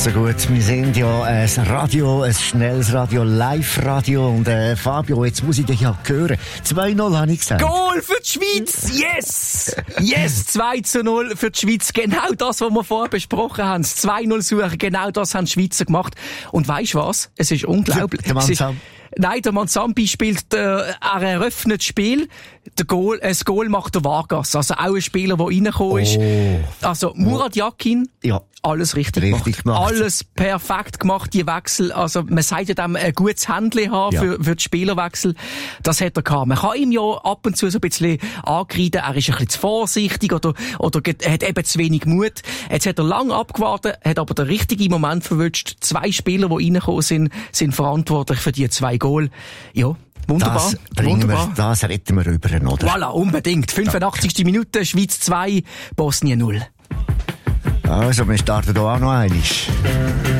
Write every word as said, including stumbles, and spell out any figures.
Also gut, wir sind ja ein Radio, ein schnelles Radio, Live-Radio und äh, Fabio, jetzt muss ich dich ja hören. zwei null habe ich gesagt. Goal für die Schweiz! Yes! Yes! zwei zu null für die Schweiz. Genau das, was wir vorher besprochen haben. Das zwei null suchen, genau das haben die Schweizer gemacht. Und weisst du was? Es ist unglaublich. Der Mann Nein, der Manzambi spielt, äh, er eröffnet das Spiel. Der Goal, äh, das Goal macht der Vargas. Also auch ein Spieler, der reingekommen ist. Oh. Also Murat Yakin. Ja. Alles richtig, richtig gemacht. gemacht. Alles perfekt gemacht, die Wechsel. Also, man sagt ja dem, ein gutes Händchen haben ja. für, für die Spielerwechsel. Das hat er gehabt. Man kann ihm ja ab und zu so ein bisschen angreifen, er ist ein bisschen zu vorsichtig oder, oder hat eben zu wenig Mut. Jetzt hat er lange abgewartet, hat aber den richtigen Moment verwünscht. Zwei Spieler, die reingekommen sind, sind verantwortlich für die zwei Goal. Ja. Wunderbar. Das bringen Wunderbar. wir, das retten wir rüber, oder? Voilà, unbedingt. fünfundachtzigste Minute, Schweiz zwei, Bosnien null. Also, wir starten hier auch noch einmal.